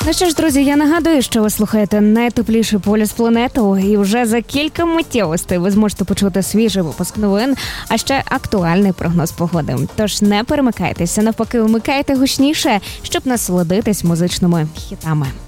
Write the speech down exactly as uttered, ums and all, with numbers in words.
Ну що ж, друзі, я нагадую, що ви слухаєте найтепліший полюс планету, і вже за кілька миттєвостей ви зможете почути свіжий випуск новин, а ще актуальний прогноз погоди. Тож не перемикайтеся, навпаки, вмикайте гучніше, щоб насолодитись музичними хітами.